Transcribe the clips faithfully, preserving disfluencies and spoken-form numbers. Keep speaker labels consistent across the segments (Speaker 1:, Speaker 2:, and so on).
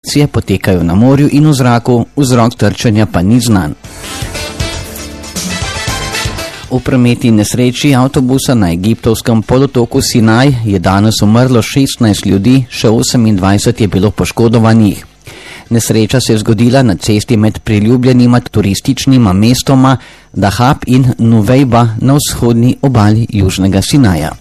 Speaker 1: akcije potekajo na morju in v zraku, vzrok trčenja pa ni znan. V prometni nesreči avtobusa na egiptovskem polotoku Sinaj je danes umrlo šestnajst ljudi, še osemindvajset je bilo poškodovanih. Nesreča se je zgodila na cesti med priljubljenima turističnima mestoma Dahab in Nuvejba na vzhodni obali Južnega Sinaja.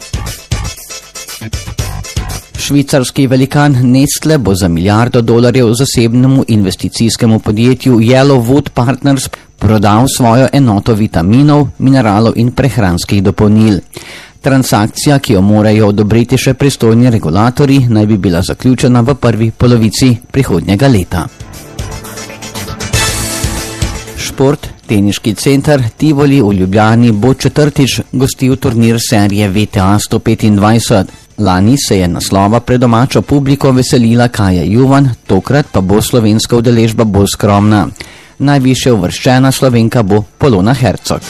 Speaker 1: Švicarski velikan Nestle bo za milijardo dolarjev zasebnemu investicijskemu podjetju Yellowwood Partners prodal svojo enoto vitaminov, mineralov in prehranskih dopolnil. Transakcija, ki jo morajo odobriti še pristojni regulatorji, naj bi bila zaključena v prvi polovici prihodnjega leta. Šport. Teniški center Tivoli v Ljubljani bo četrtič gostil turnir serije V T A sto petindvajset. Lani se je naslova pred domačo publiko veselila Kaja Juvan, tokrat pa bo slovenska udeležba bolj skromna. Najvišje uvrščena Slovenka bo Polona Hercog.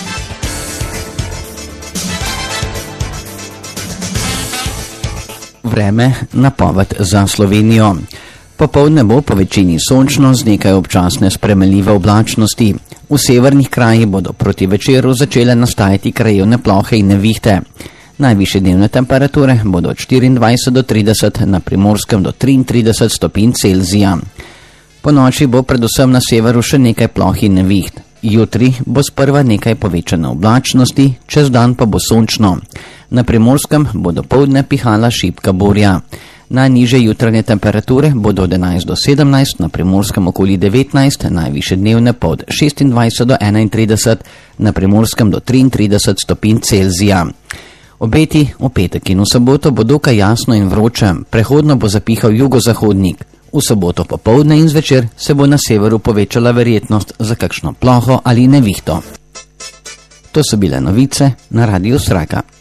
Speaker 1: Vreme, napoved za Slovenijo. Popoldne bo po večini sončno z nekaj občasne spremenljive oblačnosti. V severnih krajih bodo proti večeru začele nastajati krajevne plohe in nevihte. Najvišje dnevne temperature bodo od štiriindvajset do trideset, na Primorskem do triintrideset stopinj Celzija. Po noči bo predvsem na severu še nekaj ploh in neviht. Jutri bo sprva nekaj povečane oblačnosti, čez dan pa bo sončno. Na Primorskem bo dopoldne pihala šibka burja. Najnižje jutranje temperature bodo od enajst do sedemnajst, na Primorskem okoli devetnajst, najvišje dnevne pa od šestindvajset do enaintrideset, na Primorskem do triintrideset stopinj Celzija. Obeti v petek in v soboto bo dokaj jasno in vroče, prehodno bo zapihal jugozahodnik. V soboto popoldne in zvečer se bo na severu povečala verjetnost za kakšno ploho ali nevihto. To so bile novice na Radiu Sraka.